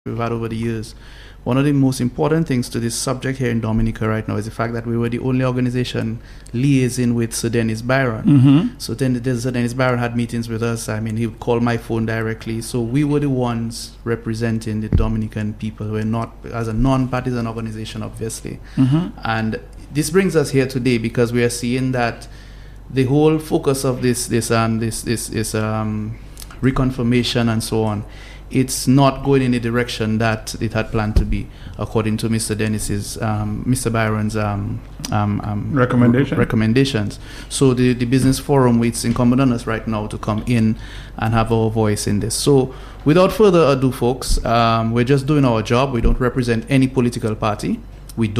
we've had over the years. One of the most important things to this subject here in Dominica right now is the fact that we were the only organization liaising with Sir Dennis Byron. Mm-hmm. So Sir Dennis Byron had meetings with us. I mean, he would call my phone directly. So we were the ones representing the Dominican people. We're not, as a non-partisan organization, obviously. Mm-hmm. And this brings us here today because we are seeing that the whole focus of this reconfirmation and so on, it's not going in the direction that it had planned to be, according to Mr. Byron's recommendations. So the business forum, it's incumbent on us right now to come in and have our voice in this. So without further ado, folks, we're just doing our job. We don't represent any political party. But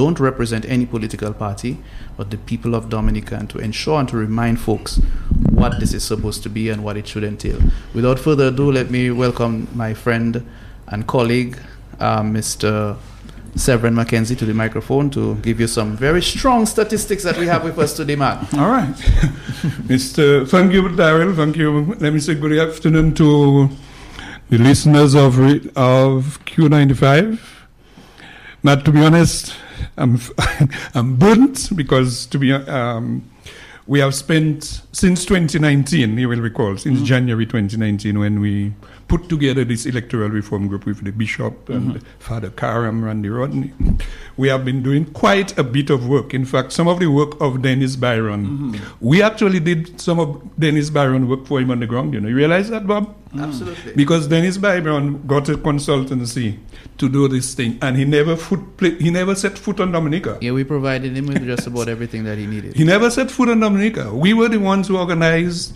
the people of Dominica, and to ensure and to remind folks what this is supposed to be and what it should entail. Without further ado, let me welcome my friend and colleague, Mr. Severin Mackenzie, to the microphone to give you some very strong statistics that we have with us today, man. All right. Thank you, Daryl. Thank you. Let me say good afternoon to the listeners of Q95. But to be honest, I'm burnt because we have spent since 2019, you will recall, since January 2019 when we put together this electoral reform group with the Bishop and Father Karam, Randy Rodney. We have been doing quite a bit of work. In fact, some of the work of Dennis Byron, we actually did some of Dennis Byron work for him on the ground. You realize that, Bob? Absolutely. Because Dennis Byron got a consultancy to do this thing, and he never set foot on Dominica. Yeah, we provided him with just about everything that he needed. He never set foot on Dominica. We were the ones who organized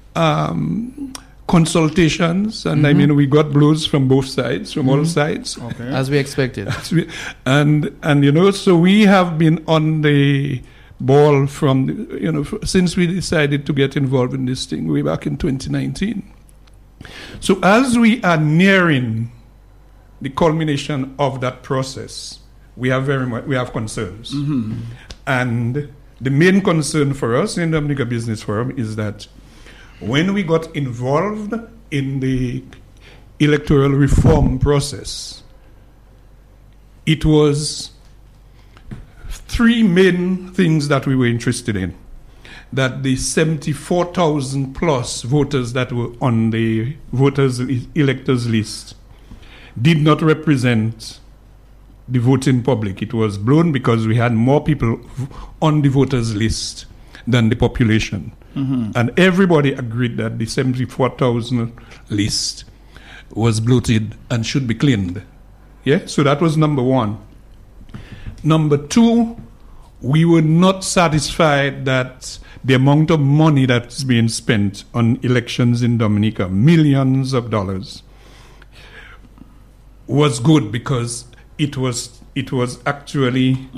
consultations, and I mean, we got blows from both sides, from all sides. Okay. As we expected. And so we have been on the ball from, since we decided to get involved in this thing way back in 2019. So as we are nearing the culmination of that process, we have concerns. And the main concern for us in Dominica Business Forum is that when we got involved in the electoral reform process, it was three main things that we were interested in. That the 74,000 plus voters that were on the electors list did not represent the voting public. It was blown because we had more people on the voters list than the population. And everybody agreed that the 74,000 list was bloated and should be cleaned. Yeah, so that was number one. Number two, we were not satisfied that the amount of money that's being spent on elections in Dominica, millions of dollars, was good because it was actually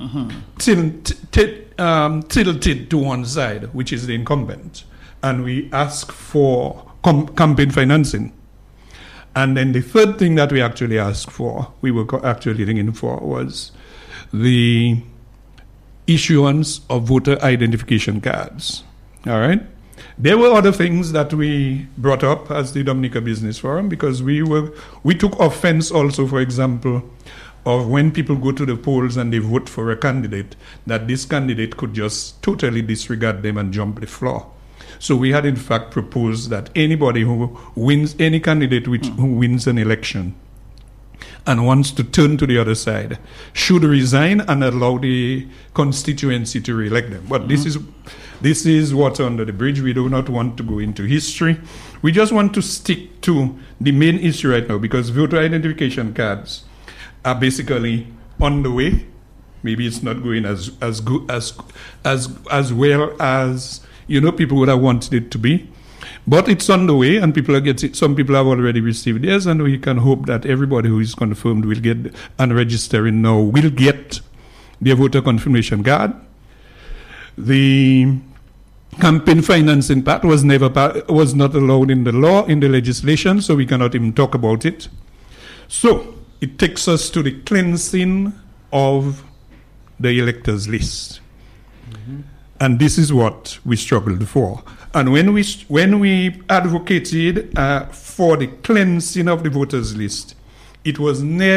tilted to one side, which is the incumbent. And we asked for campaign financing. And then the third thing that we actually asked for, we were actually looking for, was the issuance of voter identification cards. All right? There were other things that we brought up as the Dominica Business Forum because we took offense also, for example, of when people go to the polls and they vote for a candidate, that this candidate could just totally disregard them and jump the floor. So we had in fact proposed that anybody who wins, any candidate who wins an election and wants to turn to the other side should resign and allow the constituency to re-elect them. But this is water under the bridge. We do not want to go into history. We just want to stick to the main issue right now because voter identification cards are basically on the way. Maybe it's not going as good as well as people would have wanted it to be, but it's on the way, and people are getting. Some people have already received theirs, and we can hope that everybody who is confirmed will get and registering now will get their voter confirmation card. The campaign financing part was not allowed in the law, in the legislation, so we cannot even talk about it. So it takes us to the cleansing of the electors list. And this is what we struggled for. And when we advocated for the cleansing of the voters list, it was never